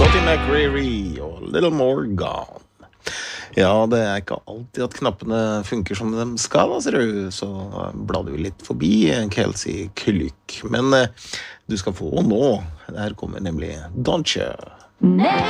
Scotty McCreery og Little More Gone. Ja, det ikke alltid at knappene funker som de skal, ser du, så bladde vi litt forbi Kelsey Kullyk. Men du skal få nå, her kommer nemlig Don't You.